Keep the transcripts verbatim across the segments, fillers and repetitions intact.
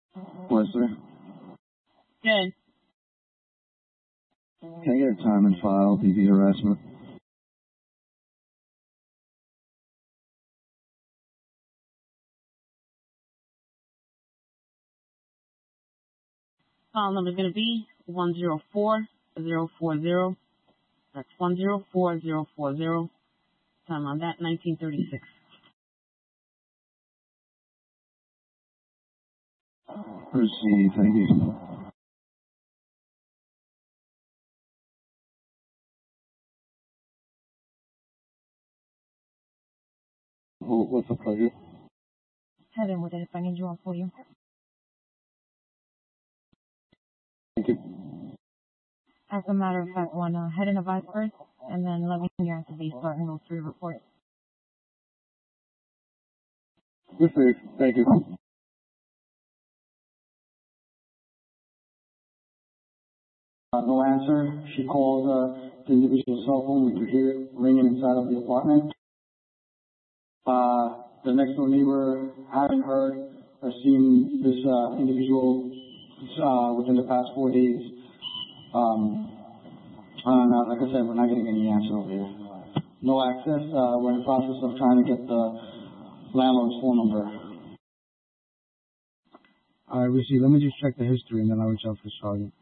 What, sir? Good. Can I get a time and file, P V harassment? File number is going to be one zero four zero four zero. That's one zero four zero four zero. Time on that, nineteen thirty-six. Proceed, thank you. Oh, what's the pleasure? Heaven, what if I need you on for you? Thank you. As a matter of fact, want to head in a vice first, and then let me know your answer base start and go through report. Proceed, thank you. Uh, no answer. She called uh, the individual's cell phone. We could hear it ringing inside of the apartment. Uh, the next door neighbor hadn't heard or seen this uh, individual uh, within the past four days. Um, I don't know. Like I said, we're not getting any answer over here. No access. Uh, we're in the process of trying to get the landlord's phone number. All right, Rishi, let me just check the history and then I'll reach out for Sergeant.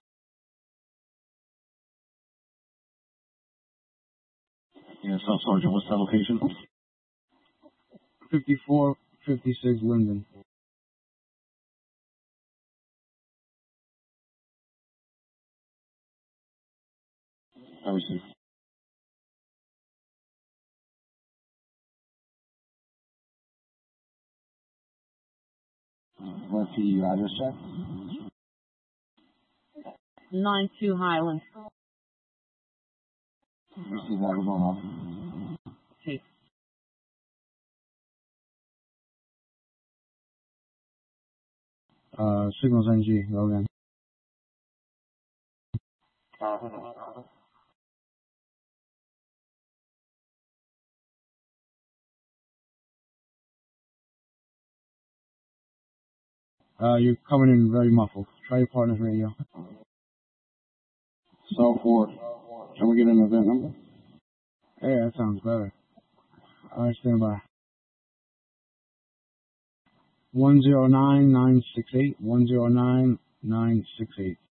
Yes, uh, Sergeant, what's that location? fifty-four fifty-six Linden. I received. What's the address check? nine two Highland. Receive that, we're going off. Okay. Uh, Signals N G, Logan. Uh, you're coming in very muffled. Try your partner's radio. Cell four. Can we get an event number? Hey, that sounds better. All right, stand by. one zero nine nine six eight, one zero nine nine six eight.